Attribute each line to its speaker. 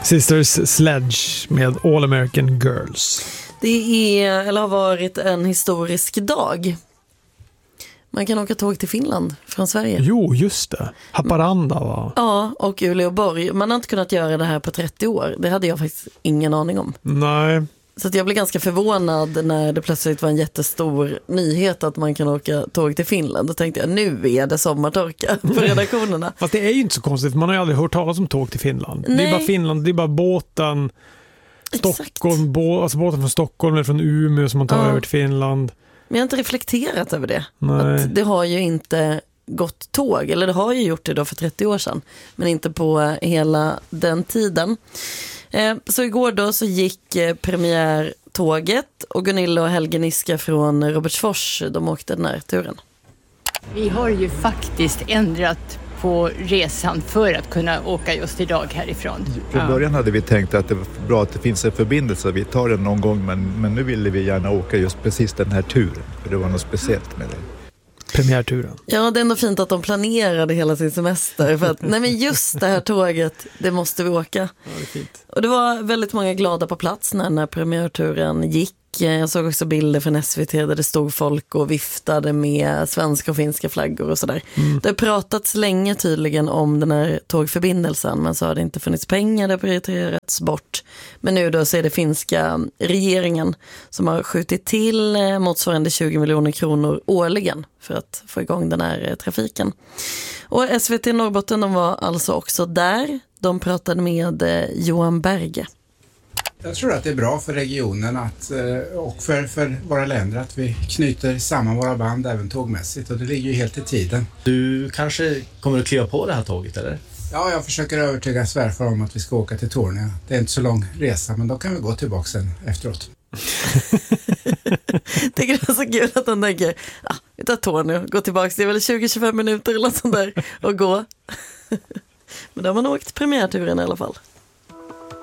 Speaker 1: Sisters Sledge med All American Girls.
Speaker 2: Det är, eller har varit, en historisk dag. Man kan åka tåg till Finland från Sverige.
Speaker 1: Jo, just det. Haparanda, va?
Speaker 2: Ja, och Uleåborg. Man har inte kunnat göra det här på 30 år. Det hade jag faktiskt ingen aning om.
Speaker 1: Nej.
Speaker 2: Så att jag blev ganska förvånad när det plötsligt var en jättestor nyhet att man kan åka tåg till Finland. Då tänkte jag, nu är det sommartorka på redaktionerna.
Speaker 1: Fast det är ju inte så konstigt. Man har ju aldrig hört talas om tåg till Finland.
Speaker 2: Nej.
Speaker 1: Det är bara Finland, det är bara båten. Stockholm, alltså båten från Stockholm eller från Umeå som man tar över till Finland.
Speaker 2: Men jag har inte reflekterat över det.
Speaker 1: Nej.
Speaker 2: Att det har ju inte gått tåg, eller det har ju gjort det då för 30 år sedan, men inte på hela den tiden. Så igår då så gick premiärtåget och Gunilla och Helge Niska från Robertsfors, de åkte den här turen.
Speaker 3: Vi har ju faktiskt ändrat på resan för att kunna åka just idag härifrån.
Speaker 4: Från början hade vi tänkt att det var bra att det finns en förbindelse. Vi tar den någon gång, men nu ville vi gärna åka just precis den här turen. För det var något speciellt med det.
Speaker 1: Premiärturen.
Speaker 2: Ja, det är ändå fint att de planerade hela sin semester. För att, nej men just det här tåget, det måste vi åka.
Speaker 1: Ja, det är fint.
Speaker 2: Och det var väldigt många glada på plats när den här premiärturen gick. Jag såg också bilder från SVT där det stod folk och viftade med svenska och finska flaggor och sådär. Det har pratats länge tydligen om den här tågförbindelsen, men så har det inte funnits pengar, det har prioriterats bort. Men nu då så är det finska regeringen som har skjutit till motsvarande 20 miljoner kronor årligen för att få igång den här trafiken. Och SVT Norrbotten, de var alltså också där. De pratade med Johan Berge.
Speaker 5: Jag tror att det är bra för regionen och för våra länder att vi knyter samman våra band även tågmässigt, och det ligger ju helt i tiden.
Speaker 6: Du kanske kommer att kliva på det här tåget, eller?
Speaker 5: Ja, jag försöker övertyga svärfar om att vi ska åka till Torneå. Det är inte så lång resa, men då kan vi gå tillbaka sen efteråt.
Speaker 2: Tycker det är så kul att de tänker, vi tar Torneå, gå tillbaka, det är väl 20-25 minuter eller något sånt där och gå. Men då har man åkt premiärturen i alla fall.